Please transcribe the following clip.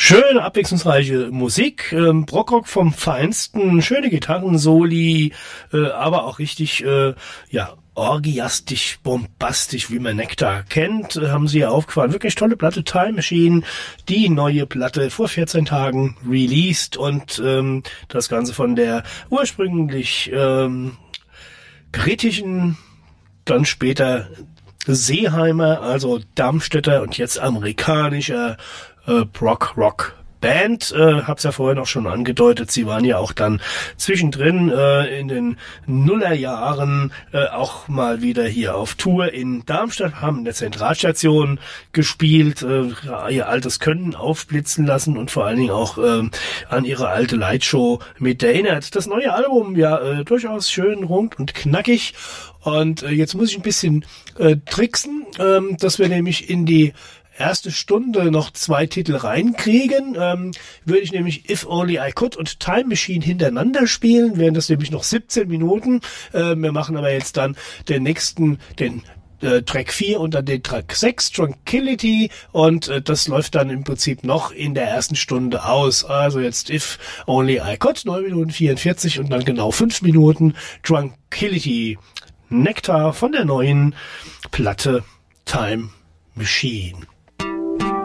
Schöne, abwechslungsreiche Musik, Brockrock vom Feinsten, schöne Gitarrensoli, aber auch richtig, orgiastisch, bombastisch, wie man Nektar kennt, haben sie ja aufgefahren. Wirklich tolle Platte, Time Machine, die neue Platte vor 14 Tagen released und das Ganze von der ursprünglich britischen, dann später Seeheimer, also Darmstädter und jetzt amerikanischer Brockrock-Band. Hab's ja vorhin auch schon angedeutet, sie waren ja auch dann zwischendrin in den Nullerjahren auch mal wieder hier auf Tour in Darmstadt, haben in der Zentralstation gespielt, ihr altes Können aufblitzen lassen und vor allen Dingen auch an ihre alte Lightshow mit erinnert. Das neue Album, ja, durchaus schön rund und knackig. Und jetzt muss ich ein bisschen tricksen, dass wir nämlich in die erste Stunde noch 2 Titel reinkriegen, würde ich nämlich If Only I Could und Time Machine hintereinander spielen, wären das nämlich noch 17 Minuten. Wir machen aber jetzt dann den Track 4 und dann den Track 6, Tranquility, und das läuft dann im Prinzip noch in der ersten Stunde aus. Also jetzt If Only I Could, 9 Minuten 44 und dann genau 5 Minuten Tranquility. Nektar von der neuen Platte Time Machine.